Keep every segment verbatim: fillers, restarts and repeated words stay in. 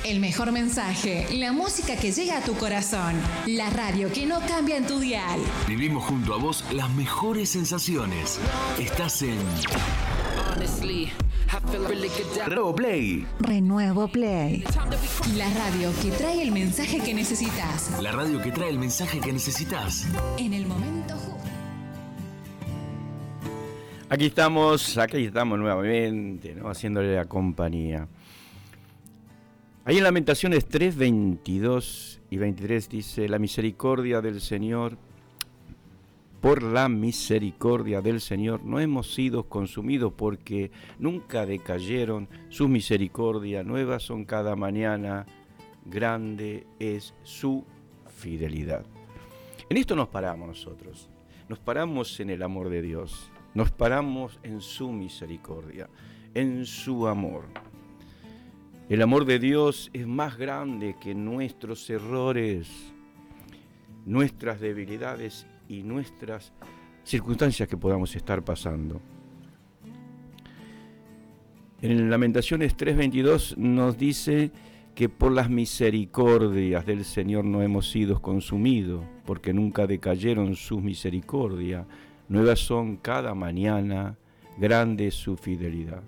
El mejor mensaje, la música que llega a tu corazón, la radio que no cambia en tu dial. Vivimos junto a vos las mejores sensaciones. Estás en Renuevo Play. Renuevo Play. La radio que trae el mensaje que necesitas. La radio que trae el mensaje que necesitas. En el momento justo. Aquí estamos, aquí estamos nuevamente, ¿no? Haciéndole la compañía. Ahí en Lamentaciones tres, veintidós y veintitrés dice: la misericordia del Señor, por la misericordia del Señor no hemos sido consumidos, porque nunca decayeron, sus misericordias nuevas son cada mañana, grande es su fidelidad. En esto nos paramos nosotros, nos paramos en el amor de Dios, nos paramos en su misericordia, en su amor. El amor de Dios es más grande que nuestros errores, nuestras debilidades y nuestras circunstancias que podamos estar pasando. En Lamentaciones tres veintidós nos dice que por las misericordias del Señor no hemos sido consumidos, porque nunca decayeron sus misericordias, nuevas son cada mañana, grande es su fidelidad.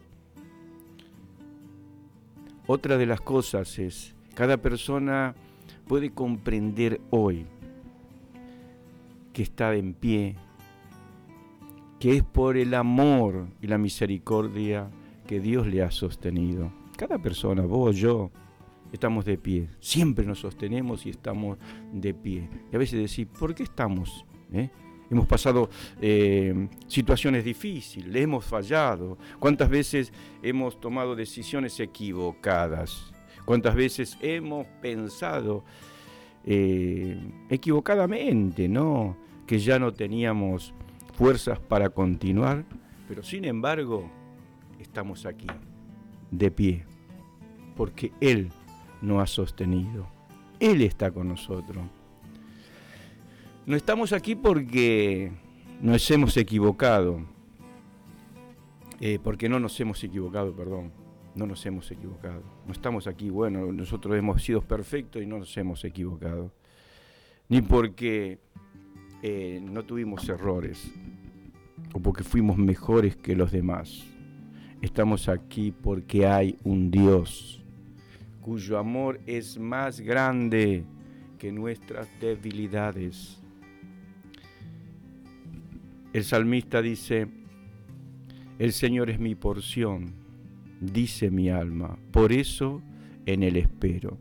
Otra de las cosas es, cada persona puede comprender hoy que está en pie, que es por el amor y la misericordia que Dios le ha sostenido. Cada persona, vos, yo, estamos de pie. Siempre nos sostenemos y estamos de pie. Y a veces decís, ¿por qué estamos? ¿Eh? Hemos pasado eh, situaciones difíciles, hemos fallado. ¿Cuántas veces hemos tomado decisiones equivocadas? ¿Cuántas veces hemos pensado eh, equivocadamente, ¿no? Que ya no teníamos fuerzas para continuar, pero sin embargo estamos aquí, de pie, porque Él nos ha sostenido. Él está con nosotros. No estamos aquí porque nos hemos equivocado, eh, porque no nos hemos equivocado, perdón, no nos hemos equivocado. No estamos aquí, bueno, nosotros hemos sido perfectos y no nos hemos equivocado. Ni porque eh, no tuvimos errores, o porque fuimos mejores que los demás. Estamos aquí porque hay un Dios cuyo amor es más grande que nuestras debilidades. El salmista dice: el Señor es mi porción, dice mi alma, por eso en Él espero.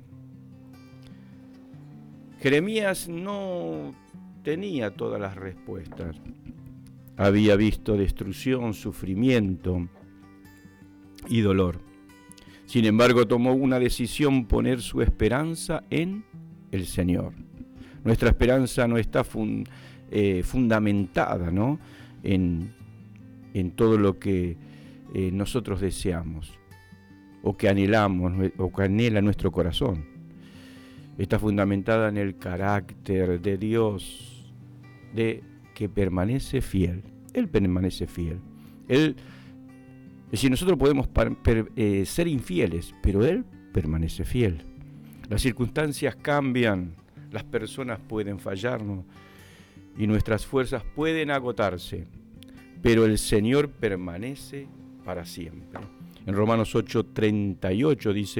Jeremías no tenía todas las respuestas. Había visto destrucción, sufrimiento y dolor. Sin embargo, tomó una decisión: poner su esperanza en el Señor. Nuestra esperanza no está fun, eh, fundamentada, ¿no? en, en todo lo que eh, nosotros deseamos o que anhelamos o que anhela nuestro corazón. Está fundamentada en el carácter de Dios, de que permanece fiel. Él permanece fiel. Él, es decir, nosotros podemos per, per, eh, ser infieles, pero Él permanece fiel. Las circunstancias cambian, las personas pueden fallarnos y nuestras fuerzas pueden agotarse, pero el Señor permanece para siempre. En Romanos ocho treinta y ocho dice: